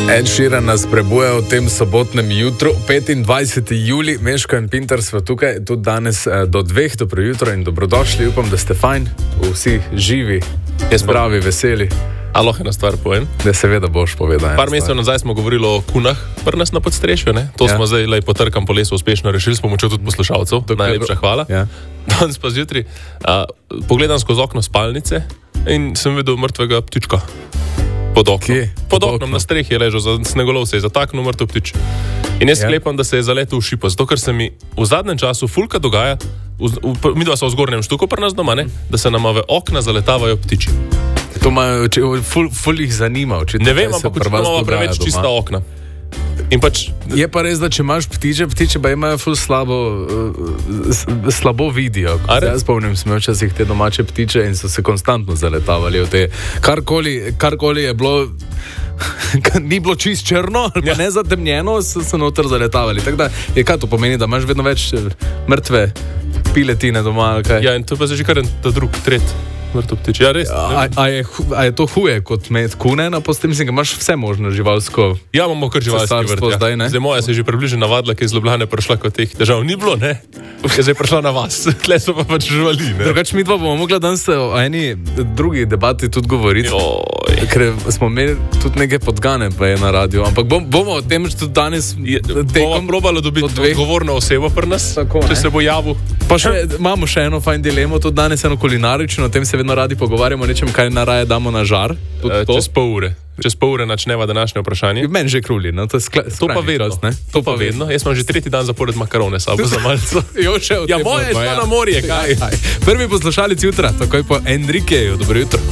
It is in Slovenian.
Ed Sheeran nas prebuja v tem sobotnem jutru, 25. juli, Meško in Pinter sva tukaj, tudi danes do 2, dobro jutro in dobrodošli, upam, da ste fajn, vsi živi, zdravi, veseli. A lahko ena stvar povem? Da seveda boš povedal. Par mesecev nazaj smo govorili o kunah, pri nas na podstrešju, ne? To smo zdaj potrkam po lesu uspešno rešili s pomočjo tudi poslušalcev. Najlepša hvala. Danes pa zjutraj pogledam skozi okno spalnice in sem videl mrtvega ptička. Pod oknom. Pod oknom na strehi je ležal, za snegolov se je zataknil mrtev ptič. In jaz sklepam, da se je zaletel v šipo, zato ker se mi v zadnjem času fulka dogaja, mi dva so v zgornjem štuku pri nas doma, ne? Da se nama v okna zaletavajo ptiči. To imajo, ful jih zanima. Ne vem, ampak imamo preveč čista okna. In pač, je pa res, da če imaš ptiče pa imajo ful slabo vidijo. Jaz spomnim, smo včasih te domače ptiče in so se konstantno zaletavali v te. Karkoli je bilo, ni bilo čist črno, ali pa ne zatemnjeno, so se noter zaletavali. Tako da, kaj to pomeni, da imaš vedno več mrtve piletine doma, ali kaj? Ja, in to pa se že kar ta drug, tret. Ja, res, a je to huje kot med kune na posti? Mislim, da imaš vse možno živalsko. Ja, imamo kar živalsko vrt. Zdaj moja se je že približno navadila, ki je iz Ljubljane prišla, kot teh držav ni bilo, ne? Je zdaj prišla na vas. Tle so pa pač živali, ne? Drugač mi dva bomo mogla danes o eni drugi debati tudi govoriti. Ker smo imeli tudi neke podgane pa je na radiju, ampak bomo o tem tudi danes bomo probali dobiti odgovorno osebo pri nas, če se bo javil. Pa imamo še eno fajn dilemo, tudi danes eno kulinarično, o tem se vedno radi pogovarjamo, nečem, kaj naraje damo na žar. Čez pol ure načneva današnje vprašanje. Meni že kruli, no? To pa vedno. To pa vedno. Jaz imam že 3. dan zapored makarone sabo za malce. Ja, moje je šlo na morje, kaj? Kaj? Prvi poslušalec jutra, takoj po Enrikeju. Dobro jutro.